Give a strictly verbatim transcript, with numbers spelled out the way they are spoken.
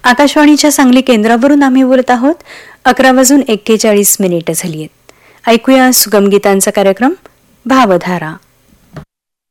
आकाशवाणीच्या सांगली केंद्रावरून आम्ही बोलत आहोत. अकरा वाजून एक्केचाळीस मिनिटं झाली आहेत. ऐकूया सुगम गीतांचा कार्यक्रम भावधारा.